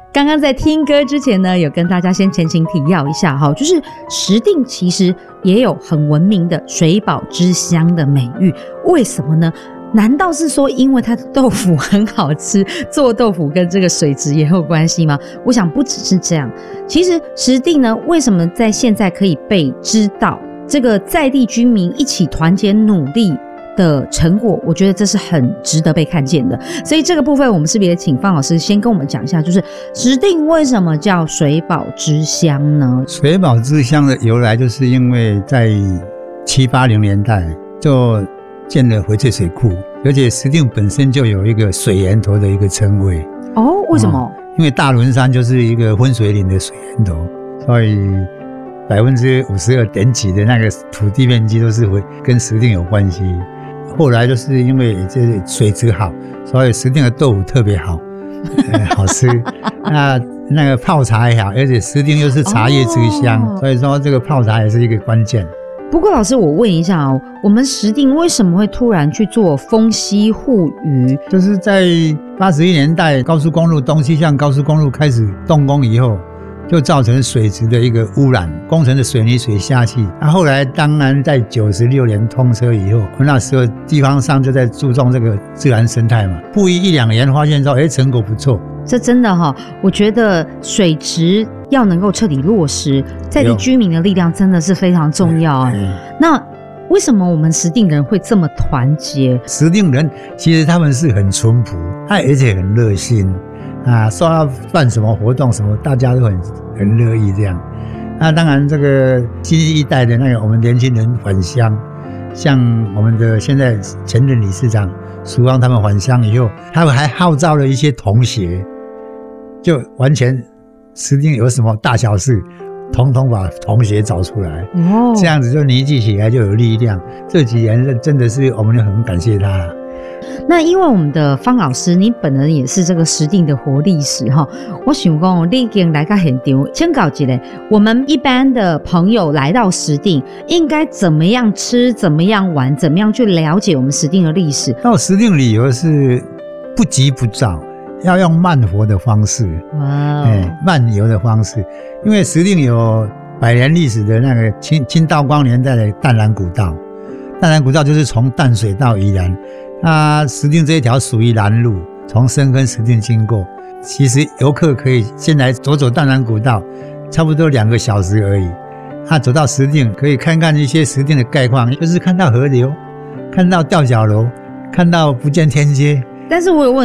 刚刚在听歌之前呢，有跟大家先前情提要一下哈，就是石碇其实也有很闻名的水饱之乡的美誉，为什么呢？难道是说因为它的豆腐很好吃，做豆腐跟这个水质也有关系吗？我想不只是这样。其实石碇呢，为什么在现在可以被知道，这个在地居民一起团结努力的成果，我觉得这是很值得被看见的。所以这个部分我们是不是也请方老师先跟我们讲一下，就是石碇为什么叫水饱之乡呢？ 水饱之乡的由来就是因为在7、80年代就建了翡翠水库，而且石碇本身就有一个水源头的一个称谓。 哦，为什么？ 因为大仑山就是一个分水岭的水源头，所以52%点几的那个土地面积都是跟石碇有关系。后来就是因为这水质好，所以石碇的豆腐特别好，好吃。那个泡茶也好，而且石碇又是茶叶之乡，所以说这个泡茶也是一个关键。 不过老师，我问一下哦，我们石碇为什么会突然去做丰溪护渔？ 就是在81年代高速公路东西向高速公路开始动工以后，就造成水质的一个污染，工程的水泥水下去。后来当然在96年通车以后，那时候地方上就在注重这个自然生态嘛，不一2年发现说，成果不错。 这真的哈，我觉得水质要能够彻底落实，在地居民的力量真的是非常重要啊。那为什么我们石碇人会这么团结？ 石碇人其实他们是很淳朴，而且很热心啊，说要办什么活动什么，大家都很乐意这样。那当然，这个新一代的那个我们年轻人返乡，像我们的现在前任理事长苏芳他们返乡以后，他们还号召了一些同学，就完全石碇有什么大小事，统统把同学找出来，这样子就凝聚起来就有力量。这几年真的是我们很感谢他。 那因为我们的方老师，你本人也是这个石碇的活历史哈，我想讲你已经来到现场，先搞一下，我们一般的朋友来到石碇，应该怎么样吃，怎么样玩，怎么样去了解我们石碇的历史？ 到石碇旅游是不急不躁，要用慢活的方式，慢游的方式，因为石碇有100年历史的那个清道光年代的淡蓝古道，淡蓝古道就是从淡水到宜兰。石碇这一条属于南路，从深坑石碇经过，其实游客可以先来走淡蓝古道，差不多2个小时而已。走到石碇可以看看一些石碇的概况，就是看到河流，看到吊脚楼，看到福建天街。 但是我有问